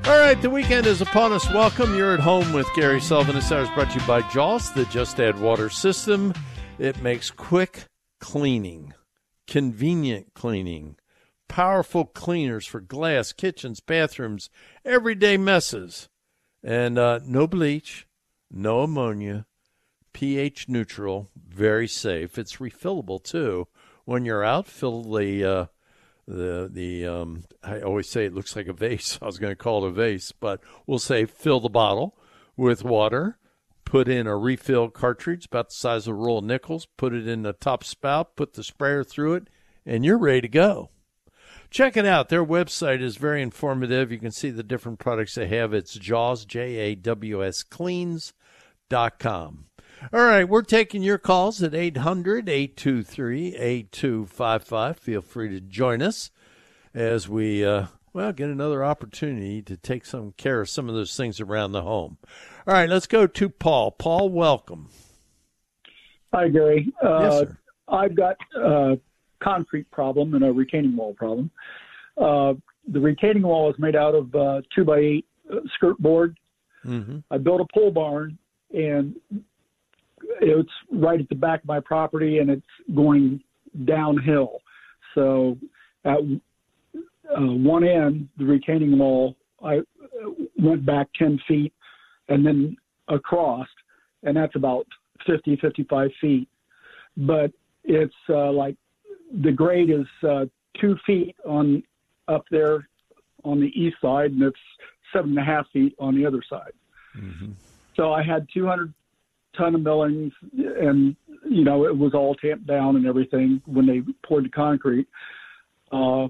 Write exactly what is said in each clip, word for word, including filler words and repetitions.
All right, the weekend is upon us. Welcome. You're at home with Gary Sullivan. This hour is brought to you by Jaws, the Just Add Water system. It makes quick cleaning, convenient cleaning, powerful cleaners for glass, kitchens, bathrooms, everyday messes. And uh, no bleach, no ammonia, pH neutral, very safe. It's refillable, too. When you're out, fill the... Uh, The the um, I always say it looks like a vase. I was going to call it a vase, but we'll say fill the bottle with water, put in a refill cartridge about the size of a roll of nickels, put it in the top spout, put the sprayer through it, and you're ready to go. Check it out. Their website is very informative. You can see the different products they have. It's Jaws, J A W S, cleans dot com. All right, we're taking your calls at eight hundred, eight two three, eight two five five. Feel free to join us as we, uh, well, get another opportunity to take some care of some of those things around the home. All right, let's go to Paul. Paul, welcome. Hi, Gary. Uh, yes, sir. I've got a concrete problem and a retaining wall problem. Uh, the retaining wall is made out of uh, two by eight uh, skirt board. Mm-hmm. I built a pole barn, and it's right at the back of my property, and it's going downhill. So at uh, one end, the retaining wall, I went back ten feet and then across, and that's about fifty, fifty-five feet. But it's uh, like the grade is uh, two feet on up there on the east side, and it's seven and a half feet on the other side. Mm-hmm. So I had two hundred ton of millings, and you know it was all tamped down and everything when they poured the concrete. Uh,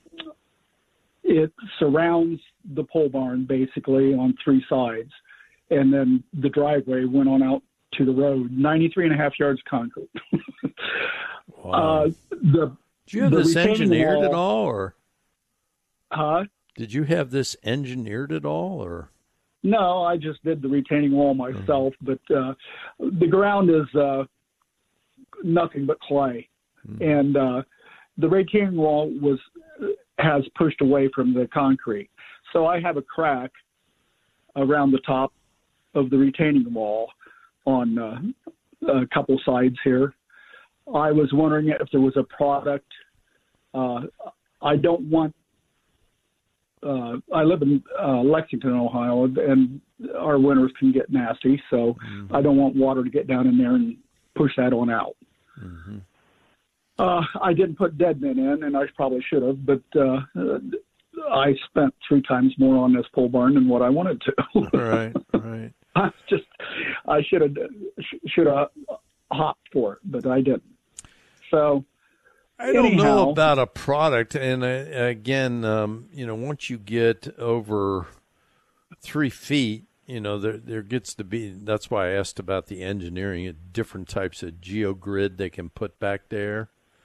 it surrounds the pole barn basically on three sides, and then the driveway went on out to the road. ninety-three and a half yards of concrete. Wow. Uh, the, Did you have this engineered wall, at all, or? Huh? Did you have this engineered at all, or? No, I just did the retaining wall myself, mm-hmm. but uh, the ground is uh, nothing but clay, mm-hmm. and uh, the retaining wall was has pushed away from the concrete. So I have a crack around the top of the retaining wall on uh, a couple sides here. I was wondering if there was a product. Uh, I don't want Uh, I live in uh, Lexington, Ohio, and our winters can get nasty, so mm-hmm. I don't want water to get down in there and push that on out. Mm-hmm. Uh, I didn't put dead men in, and I probably should have, but uh, I spent three times more on this pole barn than what I wanted to. Right, right. I just, I should have, should have hopped for it, but I didn't. So. I don't Anyhow, know about a product, and uh, again, um, you know, once you get over three feet, you know, there there gets to be. That's why I asked about the engineering. Different types of geogrid they can put back there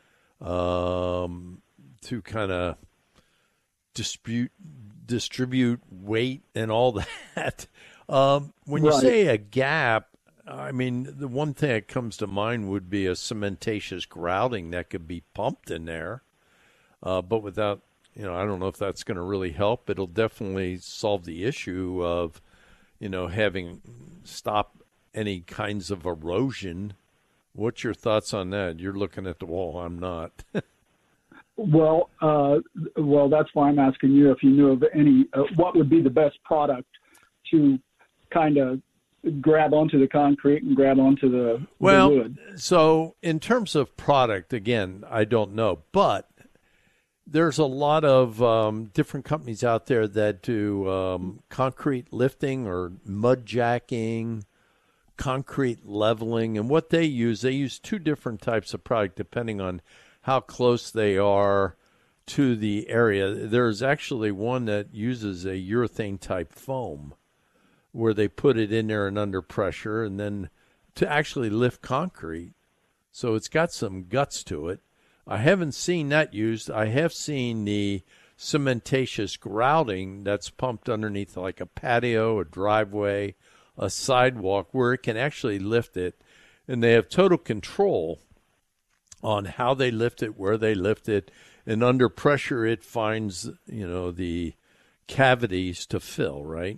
um, to kind of distribute distribute weight and all that. Um, when you right. say a gap. I mean, the one thing that comes to mind would be a cementatious grouting that could be pumped in there. Uh, but without, you know, I don't know if that's going to really help. It'll definitely solve the issue of, you know, having stop any kinds of erosion. What's your thoughts on that? You're looking at the wall. I'm not. well, uh, well, that's why I'm asking you if you knew of any, uh, what would be the best product to kind of grab onto the concrete and grab onto the, well, the wood. So in terms of product, again, I don't know, but there's a lot of um, different companies out there that do um, concrete lifting or mud jacking, concrete leveling, and what they use, they use two different types of product depending on how close they are to the area. There's actually one that uses a urethane type foam, where they put it in there and under pressure, and then to actually lift concrete. So it's got some guts to it. I haven't seen that used. I have seen the cementatious grouting that's pumped underneath like a patio, a driveway, a sidewalk, where it can actually lift it. And they have total control on how they lift it, where they lift it. And under pressure, it finds, you know, the cavities to fill, right?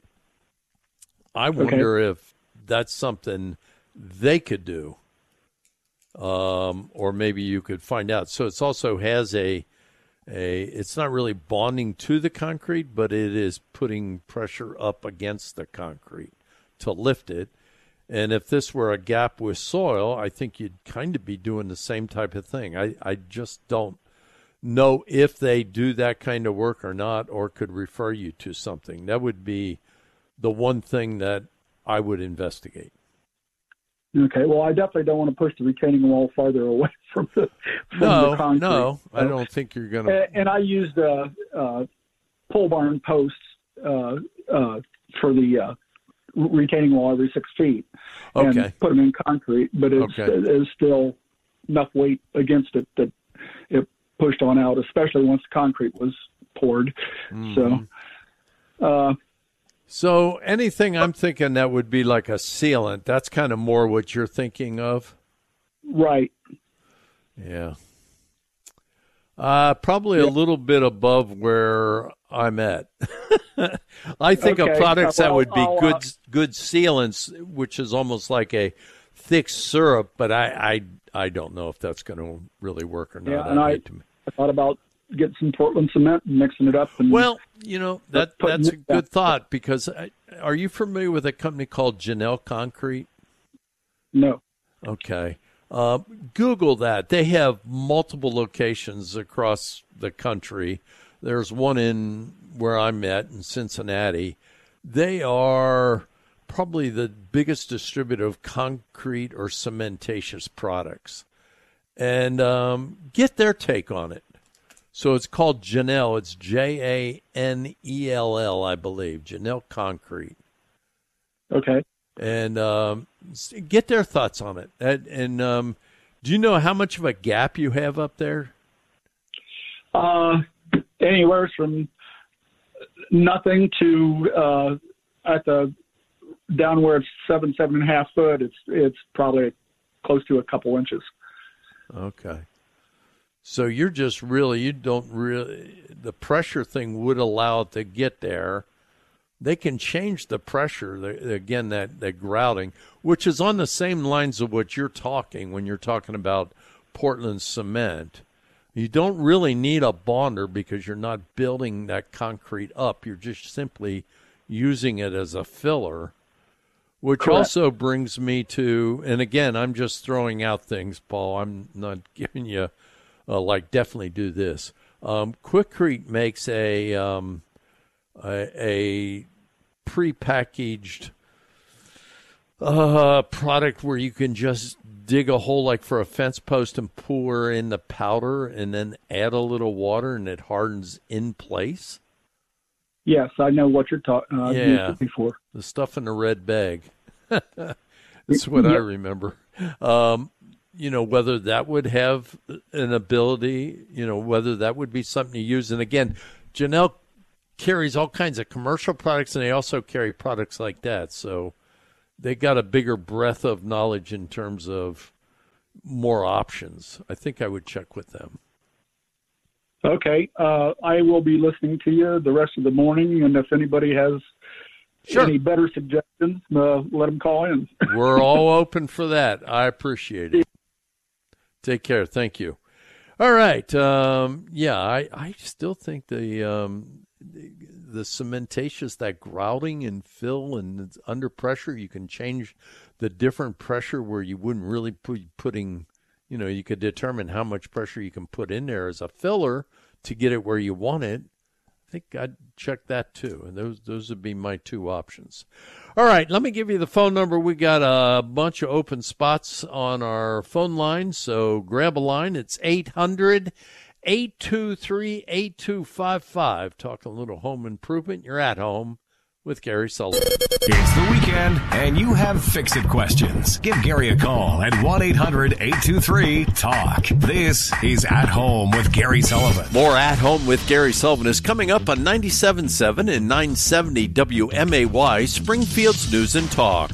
I wonder okay. if that's something they could do, um, or maybe you could find out. So it also has a, a, it's not really bonding to the concrete, but it is putting pressure up against the concrete to lift it. And if this were a gap with soil, I think you'd kind of be doing the same type of thing. I, I just don't know if they do that kind of work or not, or could refer you to something. That would be the one thing that I would investigate. Okay, well, I definitely don't want to push the retaining wall farther away from the, from no, the concrete. No, I don't think you're going to. And, and I used uh, uh, pole barn posts uh, uh, for the uh, retaining wall every six feet and okay. put them in concrete, but it's, okay. it's still enough weight against it that it pushed on out, especially once the concrete was poured. Mm-hmm. So, uh, so anything I'm thinking that would be like a sealant, that's kind of more what you're thinking of? Right. Yeah. Uh, probably yeah. a little bit above where I'm at. I think okay. of products uh, well, that would be I'll, good uh, good sealants, which is almost like a thick syrup, but I I, I don't know if that's going to really work or not. Yeah, and I, I thought about getting some Portland cement and mixing it up. And well, you know, that that's a good thought, because I, are you familiar with a company called Janelle Concrete? No. Okay. Uh, Google that. They have multiple locations across the country. There's one in where I'm at in Cincinnati. They are probably the biggest distributor of concrete or cementatious products. And um, get their take on it. So it's called Janelle. It's J A N E L L, I believe. Janelle Concrete. Okay. And um, get their thoughts on it. And, and um, do you know how much of a gap you have up there? Uh, anywhere from nothing to uh, at the down where it's seven, seven and a half foot. It's it's probably close to a couple inches. Okay. So you're just really, you don't really, the pressure thing would allow it to get there. They can change the pressure, the, again, that, that grouting, which is on the same lines of what you're talking when you're talking about Portland cement. You don't really need a bonder because you're not building that concrete up. You're just simply using it as a filler, which Correct. Also brings me to, and again, I'm just throwing out things, Paul. I'm not giving you, uh, like, definitely do this. Um, Quikrete makes a, um, a, a prepackaged uh, product where you can just dig a hole like for a fence post and pour in the powder and then add a little water and it hardens in place. Yes, I know what you're talking. Uh, yeah, before the stuff in the red bag. That's what yep. I remember. Um, you know, whether that would have an ability, you know, whether that would be something you use. And again, Janelle carries all kinds of commercial products, and they also carry products like that. So they got a bigger breadth of knowledge in terms of more options. I think I would check with them. Okay. Uh, I will be listening to you the rest of the morning, and if anybody has sure. any better suggestions, uh, let them call in. We're all open for that. I appreciate it. Take care. Thank you. All right. Um, yeah, I, I still think the, um, the the cementatious, that grouting and fill and it's under pressure, you can change the different pressure where you wouldn't really put putting, you know, you could determine how much pressure you can put in there as a filler to get it where you want it. I think I'd check that too. And those those would be my two options. All right, let me give you the phone number. We got a bunch of open spots on our phone line, so grab a line. It's eight hundred, eight two three, eight two five five. Talking a little home improvement. You're at home with Gary Sullivan. It's the weekend, and you have fix-it questions. Give Gary a call at one eight hundred, eight two three, talk. This is At Home with Gary Sullivan. More At Home with Gary Sullivan is coming up on ninety-seven point seven and nine seventy W M A Y, Springfield's News and Talk.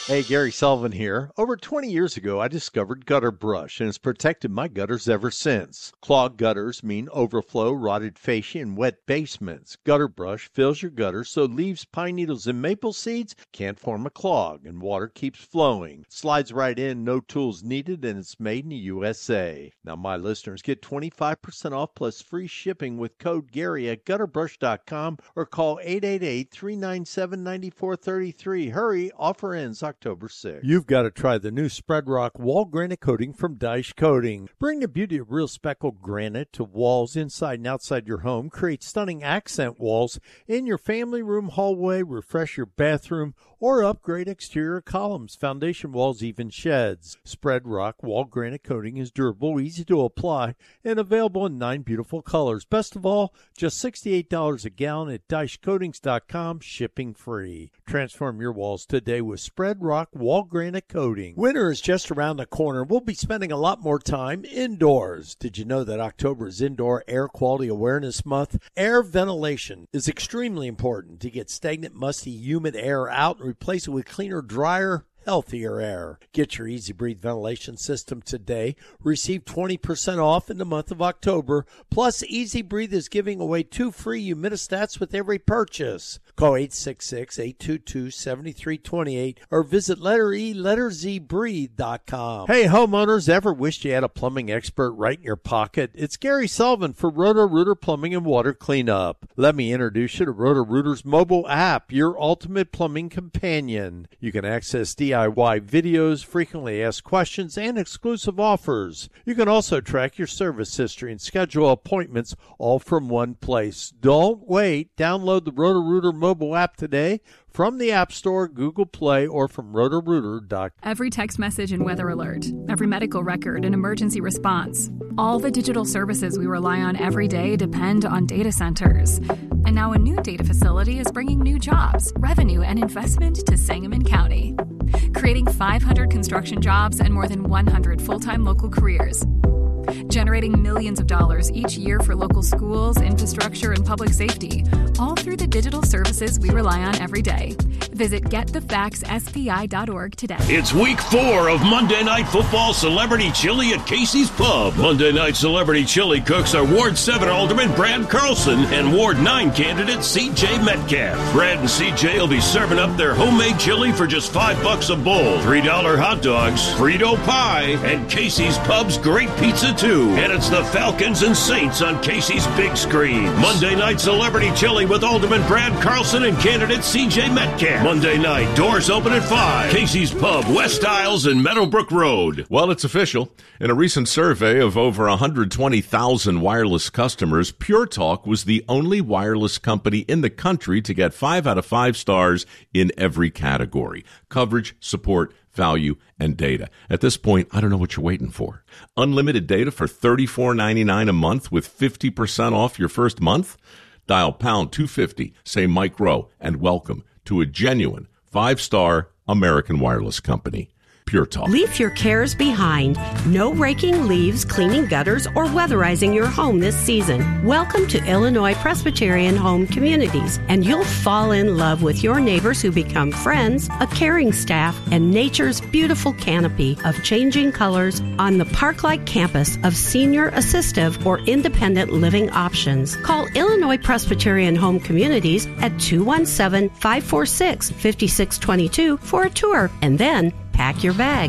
Hey, Gary Sullivan here. Over twenty years ago, I discovered Gutter Brush, and it's protected my gutters ever since. Clogged gutters mean overflow, rotted fascia, and wet basements. Gutter Brush fills your gutters so leaves, pine needles, and maple seeds can't form a clog, and water keeps flowing. Slides right in, no tools needed, and it's made in the U S A. Now, my listeners get twenty-five percent off plus free shipping with code Gary at gutter brush dot com or call eight eight eight, three nine seven, nine four three three. Hurry, offer ends October sixth. You've got to try the new Spread Rock Wall Granite Coating from Dyche Coating. Bring the beauty of real speckled granite to walls inside and outside your home. Create stunning accent walls in your family room, hallway, refresh your bathroom, or upgrade exterior columns, foundation walls, even sheds. Spread Rock Wall Granite Coating is durable, easy to apply, and available in nine beautiful colors. Best of all, just sixty-eight dollars a gallon at dyche coatings dot com, shipping free. Transform your walls today with Spread Rock Wall Granite Coating. Winter is just around the corner. We'll be spending a lot more time indoors. Did you know that October is Indoor Air Quality Awareness Month? Air ventilation is extremely important to get stagnant, musty, humid air out and replace it with cleaner, drier, healthier air. Get your Easy Breathe ventilation system today. Receive twenty percent off in the month of October. Plus, Easy Breathe is giving away two free humidistats with every purchase. Call eight six six, eight two two, seven three two eight or visit letter E, letter Z, breathe dot com. Hey, homeowners, ever wished you had a plumbing expert right in your pocket? It's Gary Sullivan for Roto-Rooter Plumbing and Water Cleanup. Let me introduce you to Roto-Rooter's mobile app, your ultimate plumbing companion. You can access D I Y videos, frequently asked questions, and exclusive offers. You can also track your service history and schedule appointments all from one place. Don't wait. Download the Roto-Rooter mobile app today from the App Store, Google Play, or from roto rooter dot com. Every text message and weather alert, every medical record and emergency response. All the digital services we rely on every day depend on data centers. And now a new data facility is bringing new jobs, revenue, and investment to Sangamon County, creating five hundred construction jobs and more than one hundred full-time local careers, generating millions of dollars each year for local schools, infrastructure, and public safety, all through the digital services we rely on every day. Visit get the facts S P I dot org today. It's week four of Monday Night Football Celebrity Chili at Casey's Pub. Monday Night Celebrity Chili cooks are Ward seven Alderman Brad Carlson and Ward nine candidate C J Metcalf. Brad and C J will be serving up their homemade chili for just five bucks a bowl, three dollar hot dogs, Frito pie, and Casey's Pub's great pizza too. And it's the Falcons and Saints on Casey's big screen. Monday Night Celebrity Chili with Alderman Brad Carlson and candidate C J Metcalf. Monday night, doors open at five. Casey's Pub, West Isles and Meadowbrook Road. Well, it's official. In a recent survey of over one hundred twenty thousand wireless customers, Pure Talk was the only wireless company in the country to get five out of five stars in every category: coverage, support, value, and data. At this point, I don't know what you're waiting for. Unlimited data for thirty-four ninety-nine a month with fifty percent off your first month? Dial pound two fifty, say Mike Rowe, and welcome to a genuine five-star American wireless company. Pure Talk. Leave your cares behind. No raking leaves, cleaning gutters, or weatherizing your home this season. Welcome to Illinois Presbyterian Home Communities, and you'll fall in love with your neighbors who become friends, a caring staff, and nature's beautiful canopy of changing colors on the park-like campus of senior assistive or independent living options. Call Illinois Presbyterian Home Communities at two one seven, five four six, five six two two for a tour, and then pack your bag.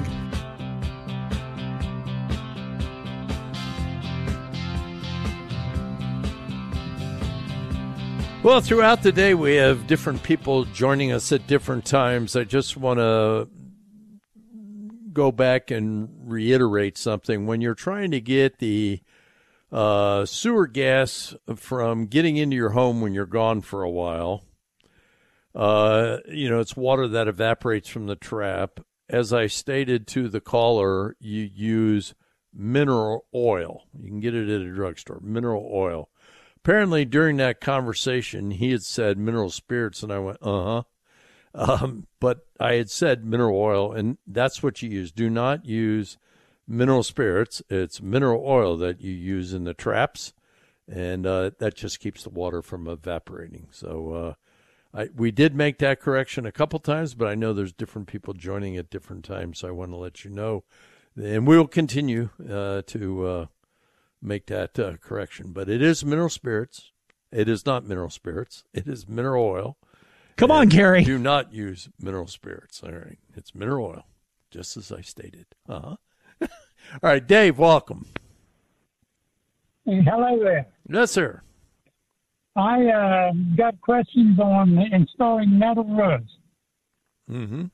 Well, throughout the day, we have different people joining us at different times. I just want to go back and reiterate something. When you're trying to get the uh, sewer gas from getting into your home when you're gone for a while, uh, you know, it's water that evaporates from the trap. As I stated to the caller, you use mineral oil. You can get it at a drugstore, mineral oil. Apparently, during that conversation, he had said mineral spirits, and I went, uh-huh. Um, but I had said mineral oil, and that's what you use. Do not use mineral spirits. It's mineral oil that you use in the traps, and uh, that just keeps the water from evaporating. So I, we did make that correction a couple times, but I know there's different people joining at different times, so I want to let you know. And we will continue uh, to uh, make that uh, correction. But it is mineral spirits. It is not mineral spirits. It is mineral oil. Come on, Gary. Do not use mineral spirits. All right. It's mineral oil, just as I stated. Uh-huh. All right, Dave, welcome. Hey, hello there. Yes, sir. I uh, got questions on installing metal roofs. Mm-hmm.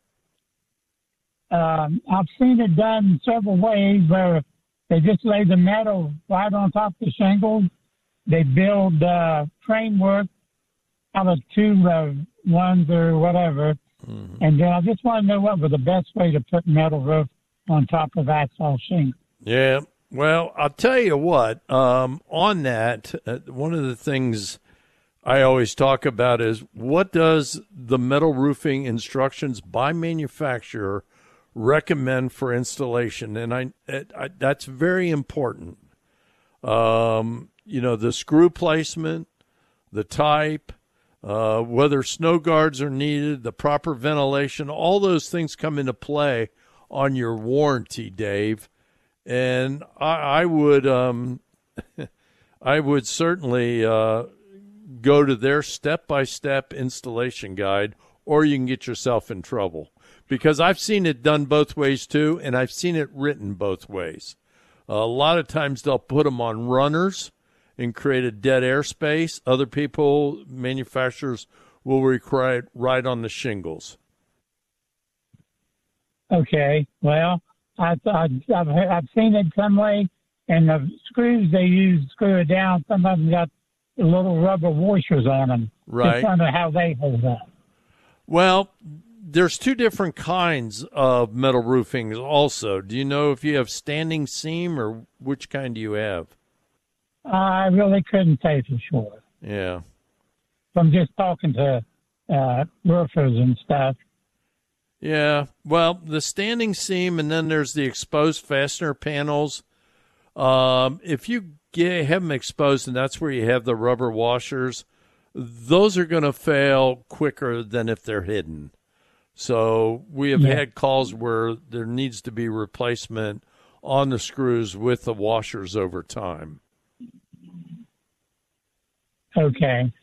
Um, I've seen it done several ways where they just lay the metal right on top of the shingles. They build uh, framework out of two uh, ones or whatever. Mm-hmm. And then I just want to know what was the best way to put metal roof on top of asphalt shingles. Yeah. Well, I'll tell you what, um, on that, uh, one of the things I always talk about is what does the metal roofing instructions by manufacturer recommend for installation? And I, it, I that's very important. Um, you know, the screw placement, the type, uh, whether snow guards are needed, the proper ventilation, all those things come into play on your warranty, Dave. And I, I would, um, I would certainly uh, go to their step-by-step installation guide, or you can get yourself in trouble. Because I've seen it done both ways too, and I've seen it written both ways. Uh, a lot of times they'll put them on runners and create a dead air space. Other people, manufacturers, will require it right on the shingles. Okay, well, I, I, I've, I've seen it some way, and the screws they use to screw it down, some of them got little rubber washers on them. Right. Just wonder how they hold up. Well, there's two different kinds of metal roofing also. Do you know if you have standing seam or which kind do you have? I really couldn't say for sure. Yeah. From just talking to uh, roofers and stuff. Yeah, well, the standing seam, and then there's the exposed fastener panels. Um, if you get, have them exposed, and that's where you have the rubber washers, those are going to fail quicker than if they're hidden. So we have yeah. had calls where there needs to be replacement on the screws with the washers over time. Okay.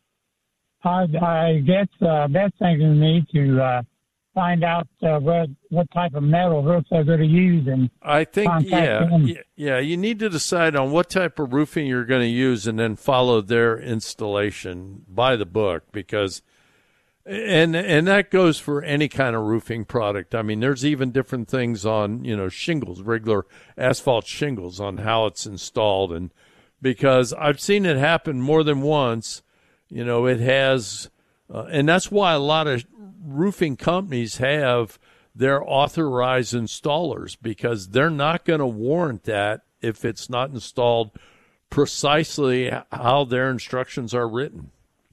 I, I guess uh, best thing for me to uh, find out uh, what what type of metal roof they're going to use, and I think yeah, them. yeah, you need to decide on what type of roofing you're going to use, and then follow their installation by the book, because and and that goes for any kind of roofing product. I mean, there's even different things on, you know, shingles, regular asphalt shingles, on how it's installed, and because I've seen it happen more than once. You know, it has, uh, and that's why a lot of roofing companies have their authorized installers, because they're not going to warrant that if it's not installed precisely how their instructions are written.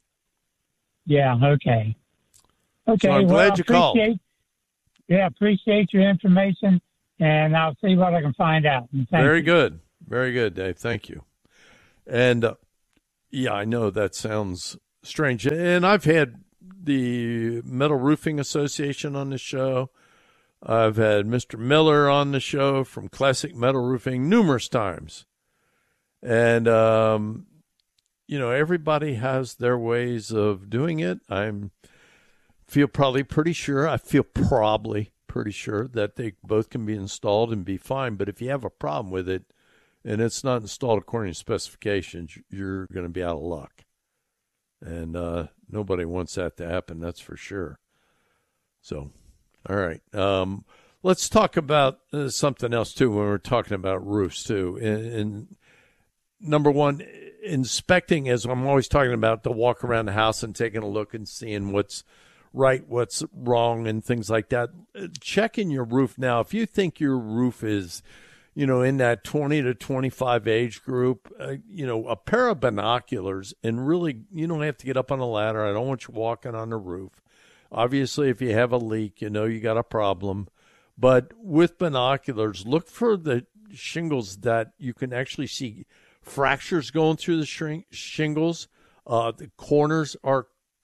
Yeah, okay. Okay, so I'm well, glad you called. Yeah, appreciate your information, and I'll see what I can find out. Very you. good. Very good, Dave. Thank you. And, uh, yeah, I know that sounds strange. And I've had the Metal Roofing Association on the show. I've had Mister Miller on the show from Classic Metal Roofing numerous times. And, um, you know, everybody has their ways of doing it. I'm feel probably pretty sure, I feel probably pretty sure that they both can be installed and be fine. But if you have a problem with it, and it's not installed according to specifications, you're going to be out of luck. And uh, nobody wants that to happen, that's for sure. So, all right. Um, let's talk about uh, something else, too, when we're talking about roofs, too. And, and number one, inspecting, as I'm always talking about, to walk around the house and taking a look and seeing what's right, what's wrong, and things like that. Checking your roof now. If you think your roof is, you know, in that twenty to twenty-five age group, uh, you know, a pair of binoculars, and really, you don't have to get up on a ladder. I don't want you walking on the roof. Obviously, if you have a leak, you know you got a problem. But with binoculars, look for the shingles that you can actually see fractures going through the shing- shingles. Uh, the corners are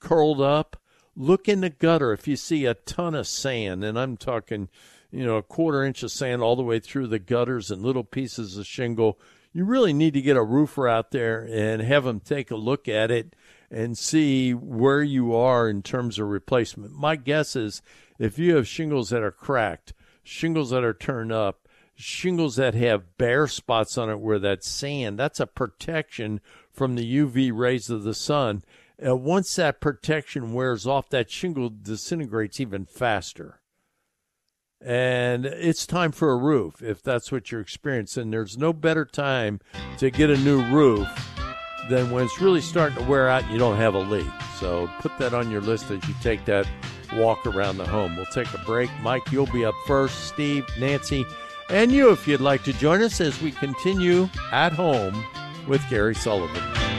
curled up. Look in the gutter if you see a ton of sand, and I'm talking, you know, a quarter inch of sand all the way through the gutters and little pieces of shingle. You really need to get a roofer out there and have them take a look at it and see where you are in terms of replacement. My guess is if you have shingles that are cracked, shingles that are turned up, shingles that have bare spots on it where that's sand, that's a protection from the U V rays of the sun. And once that protection wears off, that shingle disintegrates even faster. And it's time for a roof if that's what you're experiencing. There's no better time to get a new roof than when it's really starting to wear out and you don't have a leak. So put that on your list as you take that walk around the home. We'll take a break. Mike, you'll be up first. Steve, Nancy, and you if you'd like to join us as we continue At Home with Gary Sullivan.